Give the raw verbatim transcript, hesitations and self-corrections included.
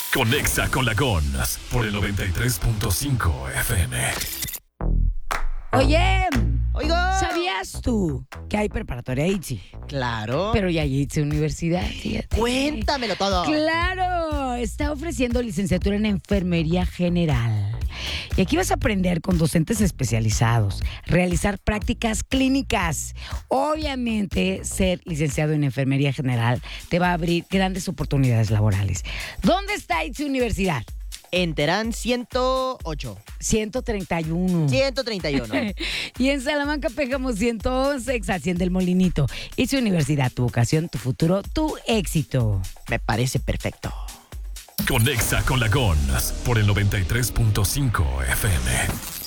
Conexa con la Gons por el noventa y tres punto cinco F M. Oye, Oiga. ¿sabías tú que hay preparatoria I T S I? Claro. Pero ya hay I T S I Universidad, fíjate. Cuéntamelo todo. Claro, está ofreciendo licenciatura en enfermería general. Y aquí vas a aprender con docentes especializados, realizar prácticas clínicas. Obviamente, ser licenciado en enfermería general te va a abrir grandes oportunidades laborales. ¿Dónde está I T S I Universidad? En Terán ciento ocho. ciento treinta y uno. ciento treinta y uno. Y en Salamanca Péjamo ciento once, Exación del Molinito. I T S I Universidad, tu vocación, tu futuro, tu éxito. Me parece perfecto. Conexa con la Gons por el noventa y tres punto cinco F M.